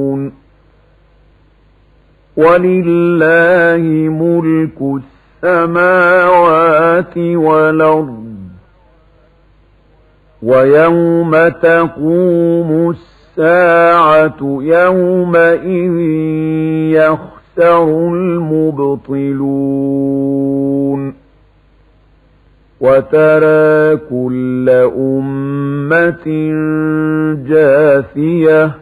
ولله ملك السماوات والأرض ويوم تقوم الساعة يومئذ يخسر المبطلون وترى كل أمة جاثية